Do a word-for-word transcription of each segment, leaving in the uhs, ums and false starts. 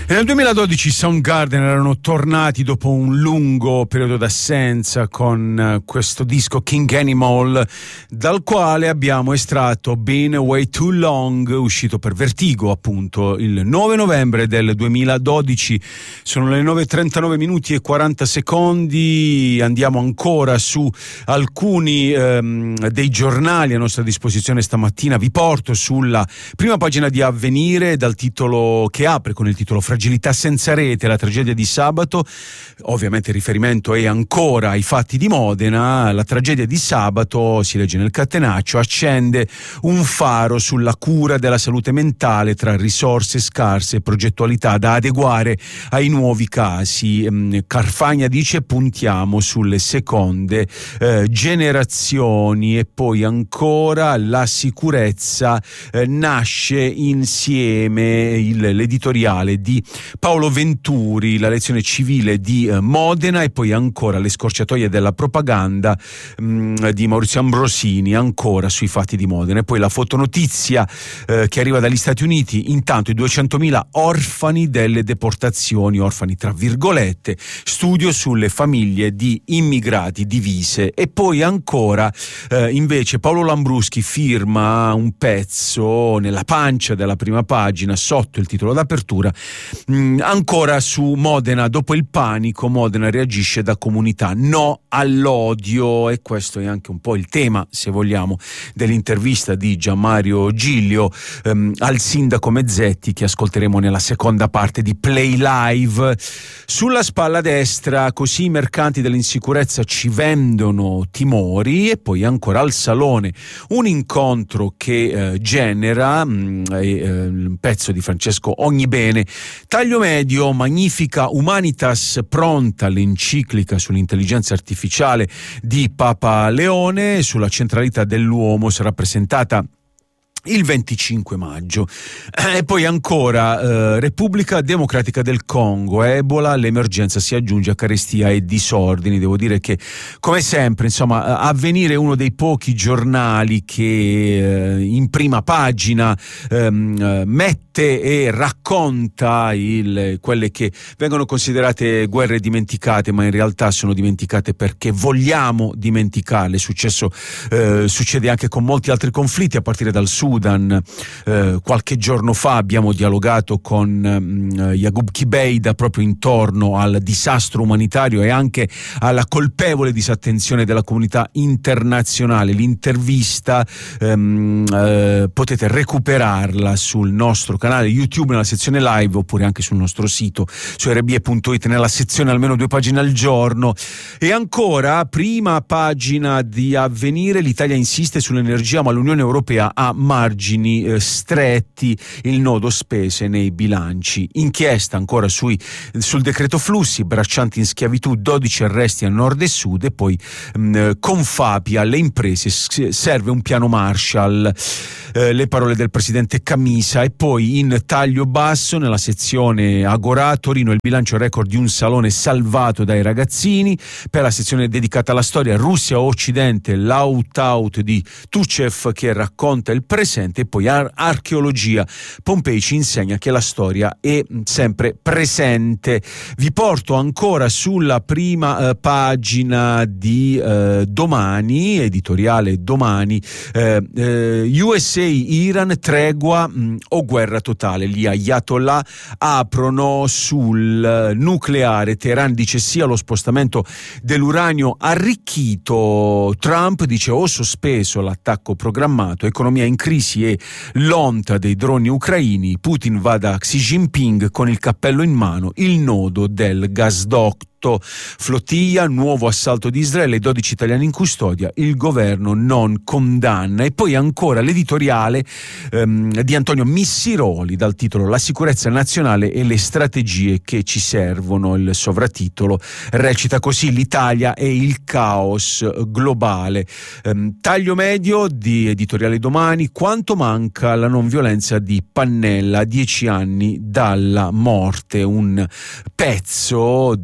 Nel duemiladodici i Soundgarden erano tornati dopo un lungo periodo d'assenza con questo disco King Animal, dal quale abbiamo estratto Been Away Too Long, uscito per Vertigo appunto il nove novembre del duemiladodici. Sono le nove e trentanove minuti e quaranta secondi. Andiamo ancora su alcuni ehm, dei giornali a nostra disposizione stamattina. Vi porto sulla prima pagina di Avvenire, dal titolo che apre con il titolo Fragilità senza rete, la tragedia di sabato. Ovviamente il riferimento è ancora ai fatti di Modena. La tragedia di sabato, si legge nel catenaccio, accende un faro sulla cura della salute mentale tra risorse scarse e progettualità da adeguare ai nuovi casi. Carfagna dice: puntiamo sulle seconde eh, generazioni. E poi ancora la sicurezza eh, nasce insieme, il, l'editoriale di Paolo Venturi, la lezione civile di eh, Modena. E poi ancora le scorciatoie della propaganda mh, di Maurizio Ambrosini, ancora sui fatti di Modena. E poi la fotonotizia eh, che arriva dagli Stati Uniti: intanto i duecentomila orfani delle deportazioni, orfani tra virgolette, studio sulle famiglie di immigrati divise. E poi ancora eh, invece Paolo Lambruschi firma un pezzo nella pancia della prima pagina, sotto il titolo d'apertura, mh, ancora su Modena. Dopo il panico, Modena reagisce da comunità, no all'odio. E questo è anche un po' il tema, se vogliamo, dell'intervista di Gianmario Giglio ehm, al sindaco Mezzetti, che ascolteremo nella seconda parte di Play Live. Sulla spalla destra: così i mercanti dell'insicurezza ci vendono timori. E poi ancora al Salone un incontro che eh, genera mh, eh, un pezzo di Francesco Ognibene. Taglio medio: Magnifica Humanitas, pronta l'enciclica sull'intelligenza artificiale di Papa Leone. Sulla centralità dell'uomo sarà presentata il venticinque maggio. E poi ancora eh, Repubblica Democratica del Congo, Ebola, l'emergenza si aggiunge a carestia e disordini. Devo dire che, come sempre, insomma, Avvenire è uno dei pochi giornali che eh, in prima pagina ehm, mette e racconta il, quelle che vengono considerate guerre dimenticate, ma in realtà sono dimenticate perché vogliamo dimenticarle. Successo, eh, succede anche con molti altri conflitti, a partire dal Sudan. Eh, qualche giorno fa abbiamo dialogato con eh, Yaqub Kibeida proprio intorno al disastro umanitario e anche alla colpevole disattenzione della comunità internazionale. L'intervista ehm, eh, potete recuperarla sul nostro canale YouTube nella sezione live, oppure anche sul nostro sito su r b e punto it nella sezione almeno due pagine al giorno. E ancora prima pagina di Avvenire: l'Italia insiste sull'energia ma l'Unione Europea ha margini eh, stretti, il nodo spese nei bilanci. Inchiesta ancora sui, sul decreto flussi, braccianti in schiavitù, dodici arresti a nord e sud. E poi mh, Confapi alle imprese, serve un piano Marshall, eh, le parole del presidente Camisa. E poi in taglio basso, nella sezione Agorà, Torino il bilancio record di un salone salvato dai ragazzini. Per la sezione dedicata alla storia, Russia Occidente, l'out-out di Tuchev che racconta il presente. E poi ar- archeologia, Pompei ci insegna che la storia è sempre presente. Vi porto ancora sulla prima eh, pagina di eh, Domani, editoriale Domani, eh, eh, U S A Iran, tregua mh, o guerra totale. Gli ayatollah aprono sul nucleare. Teheran dice sì allo spostamento dell'uranio arricchito. Trump dice ho sospeso l'attacco programmato. Economia in crisi e l'onta dei droni ucraini. Putin va da Xi Jinping con il cappello in mano, il nodo del gasdotto. Flottiglia, nuovo assalto di Israele, dodici italiani in custodia, il governo non condanna. E poi ancora l'editoriale ehm, di Antonio Missiroli dal titolo La sicurezza nazionale e le strategie che ci servono. Il sovratitolo recita così: l'Italia è il caos globale. Ehm, taglio medio di editoriale Domani: quanto manca la non violenza di Pannella, dieci anni dalla morte. Un pezzo di Piero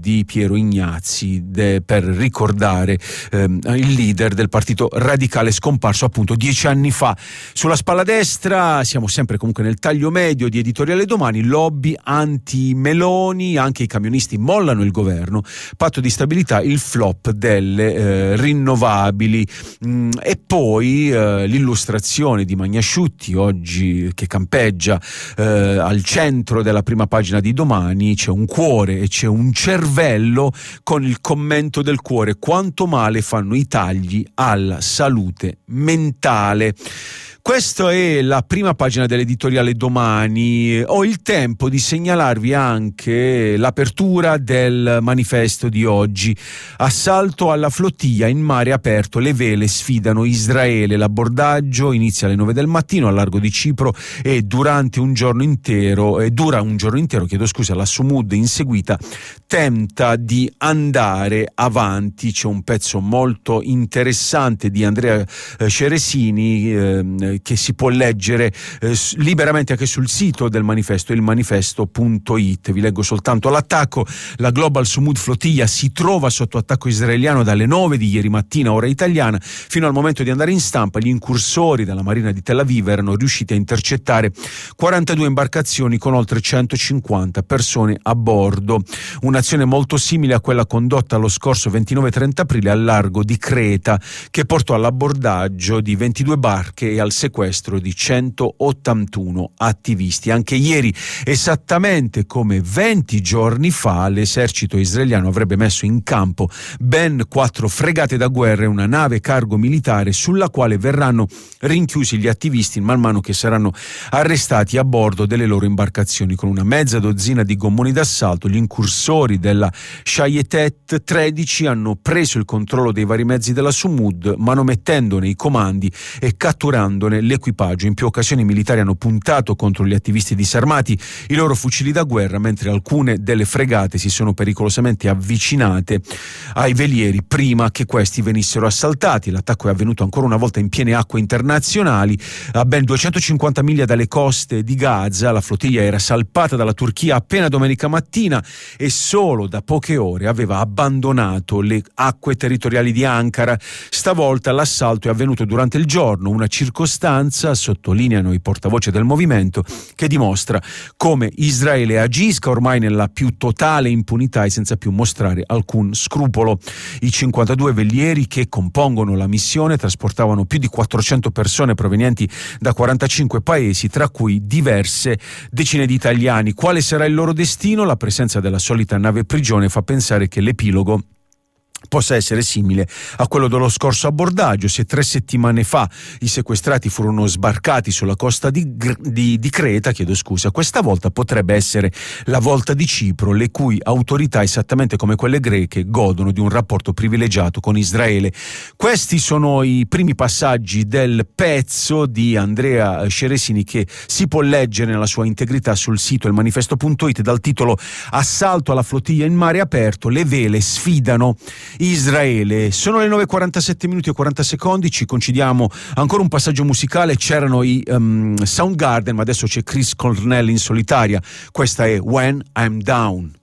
Piero Ignazzi de, per ricordare ehm, il leader del partito radicale scomparso appunto dieci anni fa. Sulla spalla destra siamo sempre comunque nel taglio medio di Editoriale Domani, lobby anti-Meloni, anche i camionisti mollano il governo, patto di stabilità, il flop delle eh, rinnovabili, mm, e poi eh, l'illustrazione di Magnasciutti oggi che campeggia eh, al centro della prima pagina di Domani. C'è un cuore e c'è un cervello con il commento del cuore: quanto male fanno i tagli alla salute mentale. Questa è la prima pagina dell'Editoriale Domani. Ho il tempo di segnalarvi anche l'apertura del manifesto di oggi. Assalto alla flottiglia in mare aperto, le vele sfidano Israele. L'abbordaggio inizia alle nove del mattino al largo di Cipro e durante un giorno intero, e dura un giorno intero, chiedo scusa, la Sumud inseguita tenta di andare avanti. C'è un pezzo molto interessante di Andrea eh, Ceresini eh, che si può leggere eh, liberamente anche sul sito del manifesto, il manifesto punto it. Vi leggo soltanto l'attacco: la Global Sumud flottiglia si trova sotto attacco israeliano dalle nove di ieri mattina ora italiana fino al momento di andare in stampa. Gli incursori della Marina di Tel Aviv erano riusciti a intercettare quarantadue imbarcazioni con oltre centocinquanta persone a bordo, un'azione molto simile a quella condotta lo scorso ventinove trenta aprile al largo di Creta, che portò all'abbordaggio di ventidue barche e al sequestro di centottantuno attivisti. Anche ieri, esattamente come venti giorni fa, l'esercito israeliano avrebbe messo in campo ben quattro fregate da guerra e una nave cargo militare sulla quale verranno rinchiusi gli attivisti man mano che saranno arrestati a bordo delle loro imbarcazioni. Con una mezza dozzina di gommoni d'assalto, gli incursori della Shayetet tredici hanno preso il controllo dei vari mezzi della Sumud, manomettendone i comandi e catturandone l'equipaggio. In più occasioni i militari hanno puntato contro gli attivisti disarmati i loro fucili da guerra, mentre alcune delle fregate si sono pericolosamente avvicinate ai velieri prima che questi venissero assaltati. L'attacco è avvenuto ancora una volta in piene acque internazionali, a ben duecentocinquanta miglia dalle coste di Gaza. La flottiglia era salpata dalla Turchia appena domenica mattina e solo da poche ore aveva abbandonato le acque territoriali di Ankara. Stavolta l'assalto è avvenuto durante il giorno, una circostanza, sottolineano i portavoce del movimento, che dimostra come Israele agisca ormai nella più totale impunità e senza più mostrare alcun scrupolo. I cinquantadue velieri che compongono la missione trasportavano più di quattrocento persone provenienti da quarantacinque paesi, tra cui diverse decine di italiani. Quale sarà il loro destino? La presenza della solita nave prigione fa pensare che l'epilogo possa essere simile a quello dello scorso abbordaggio. Se tre settimane fa i sequestrati furono sbarcati sulla costa di, di, di Creta, chiedo scusa, questa volta potrebbe essere la volta di Cipro, le cui autorità, esattamente come quelle greche, godono di un rapporto privilegiato con Israele. Questi sono i primi passaggi del pezzo di Andrea Ceresini, che si può leggere nella sua integrità sul sito il manifesto punto it, dal titolo Assalto alla flottiglia in mare aperto, le vele sfidano Israele. Sono le nove e quarantasette minuti e quaranta secondi, ci concediamo ancora un passaggio musicale. C'erano i um, Soundgarden, ma adesso c'è Chris Cornell in solitaria. Questa è When I'm Down.